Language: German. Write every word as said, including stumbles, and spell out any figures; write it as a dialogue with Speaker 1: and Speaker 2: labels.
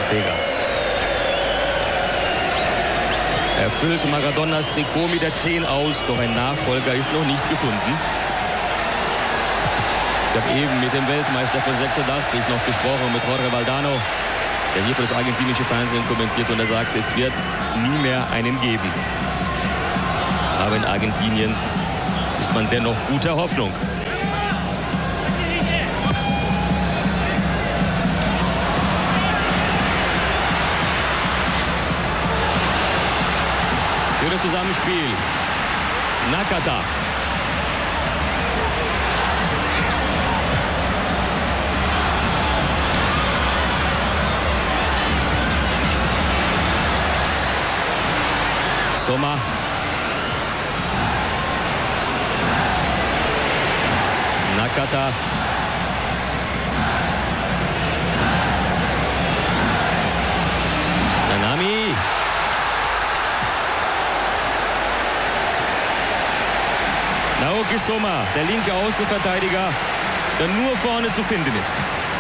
Speaker 1: Ortega. Er füllt Maradonas Trikot mit der zehn aus, doch ein Nachfolger ist noch nicht gefunden. Ich habe eben mit dem Weltmeister von sechsundachtzig noch gesprochen, mit Jorge Valdano, der hier für das argentinische Fernsehen kommentiert, und er sagt, es wird nie mehr einen geben. Aber in Argentinien ist man dennoch guter Hoffnung. Schönes Zusammenspiel. Nakata. Sommer. Nakata. Nanami. Naoki Sommer, der linke Außenverteidiger, der nur vorne zu finden ist.